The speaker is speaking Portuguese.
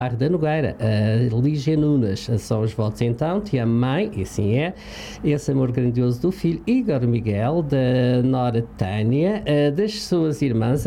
Da Nogueira, a Lígia Nunes, são os votos então, tia mãe, e sim é, esse amor grandioso do filho, Igor Miguel, da Nora Tânia, das suas irmãs,